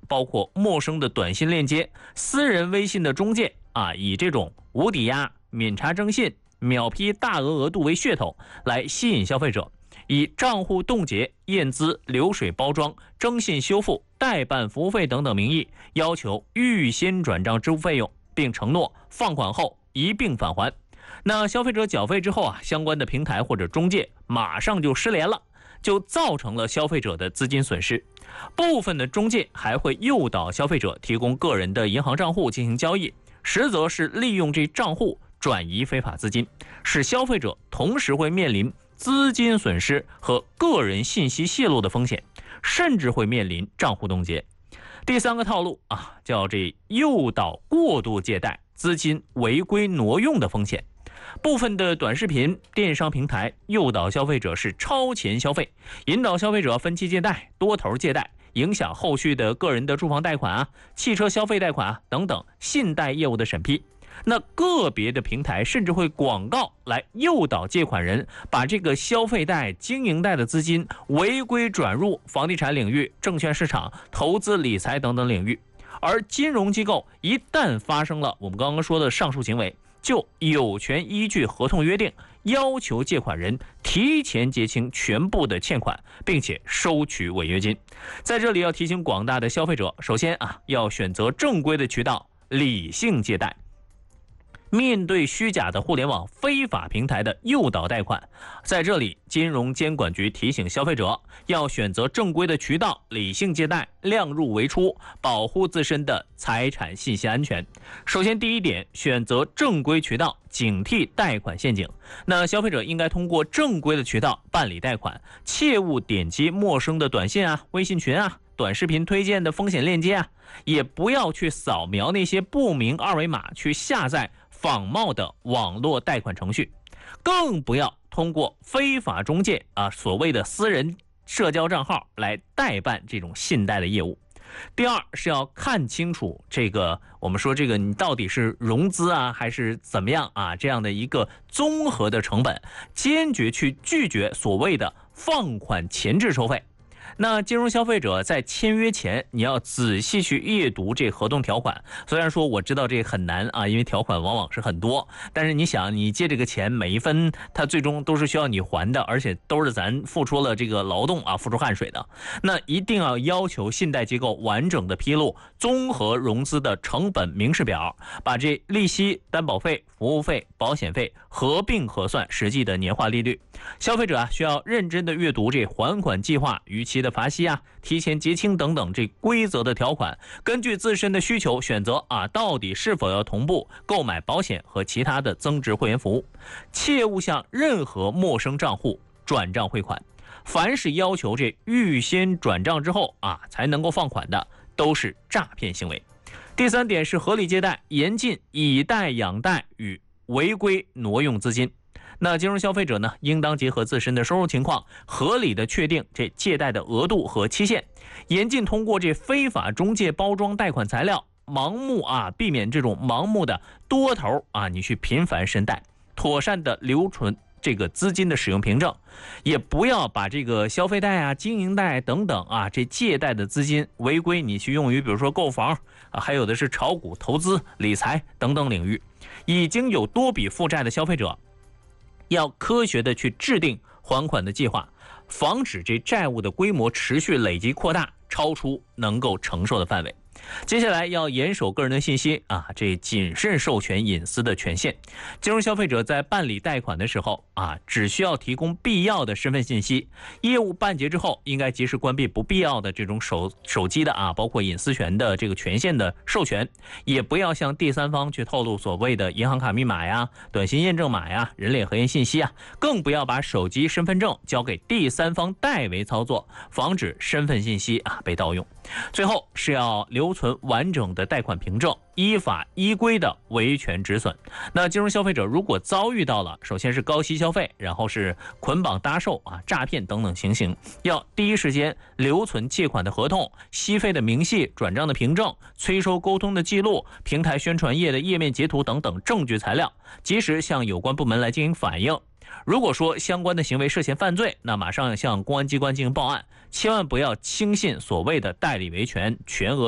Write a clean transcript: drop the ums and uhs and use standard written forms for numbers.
包括陌生的短信链接、私人微信的中介以这种无抵押、免查征信、秒批大额度为噱头来吸引消费者，以账户冻结、验资、流水包装、征信修复、代办服务费等等名义，要求预先转账支付费用，并承诺放款后一并返还。那消费者缴费之后相关的平台或者中介马上就失联了，就造成了消费者的资金损失。部分的中介还会诱导消费者提供个人的银行账户进行交易，实则是利用这账户转移非法资金，使消费者同时会面临资金损失和个人信息泄露的风险，甚至会面临账户冻结。第三个套路叫这诱导过度借贷、资金违规挪用的风险。部分的短视频电商平台诱导消费者是超前消费，引导消费者分期借贷、多头借贷，影响后续的个人的住房贷款汽车消费贷款等等信贷业务的审批。那个别的平台甚至会广告来诱导借款人把这个消费贷、经营贷的资金违规转入房地产领域、证券市场、投资理财等等领域。而金融机构一旦发生了我们刚刚说的上述行为，就有权依据合同约定要求借款人提前结清全部的欠款，并且收取违约金。在这里要提醒广大的消费者，首先要选择正规的渠道，理性借贷。面对虚假的互联网非法平台的诱导贷款，在这里金融监管局提醒消费者要选择正规的渠道，理性借贷，量入为出，保护自身的财产信息安全。首先第一点，选择正规渠道，警惕贷款陷阱。那消费者应该通过正规的渠道办理贷款，切勿点击陌生的短信微信群短视频推荐的风险链接也不要去扫描那些不明二维码去下载仿冒的网络贷款程序，更不要通过非法中介所谓的私人社交账号来代办这种信贷的业务。第二是要看清楚我们说你到底是融资还是怎么样这样的一个综合的成本，坚决去拒绝所谓的放款前置收费。那金融消费者在签约前，你要仔细去阅读这合同条款。虽然说我知道这很难因为条款往往是很多，但是你想，你借这个钱每一分，它最终都是需要你还的，而且都是咱付出了这个劳动付出汗水的。那一定要求信贷机构完整的披露综合融资的成本明示表，把这利息、担保费、服务费、保险费合并核算实际的年化利率。消费者需要认真的阅读这还款计划、逾期的罚息提前结清等等这规则的条款，根据自身的需求选择到底是否要同步购买保险和其他的增值会员服务。切勿向任何陌生账户转账汇款，凡是要求这预先转账之后才能够放款的，都是诈骗行为。第三点是合理借贷，严禁以贷养贷与违规挪用资金。那金融消费者呢，应当结合自身的收入情况，合理的确定这借贷的额度和期限，严禁通过这非法中介包装贷款材料，盲目避免这种盲目的多头你去频繁申贷，妥善的留存这个资金的使用凭证，也不要把这个消费贷经营贷等等这借贷的资金违规你去用于比如说购房还有的是炒股、投资、理财等等领域。已经有多笔负债的消费者，要科学的去制定还款的计划，防止这债务的规模持续累积扩大，超出能够承受的范围。接下来要严守个人的信息这谨慎授权隐私的权限。金融消费者在办理贷款的时候只需要提供必要的身份信息，业务办结之后应该及时关闭不必要的这种手机的包括隐私权的这个权限的授权，也不要向第三方去透露所谓的银行卡密码短信验证码人脸核验信息更不要把手机、身份证交给第三方代为操作，防止身份信息被盗用。最后是要留存完整的贷款凭证，依法依规的维权止损。那金融消费者如果遭遇到了首先是高息消费，然后是捆绑搭售诈骗等等情形，要第一时间留存借款的合同、息费的明细、转账的凭证、催收沟通的记录、平台宣传页的页面截图等等证据材料，及时向有关部门来进行反映。如果说相关的行为涉嫌犯罪，那马上向公安机关进行报案，千万不要轻信所谓的代理维权、全额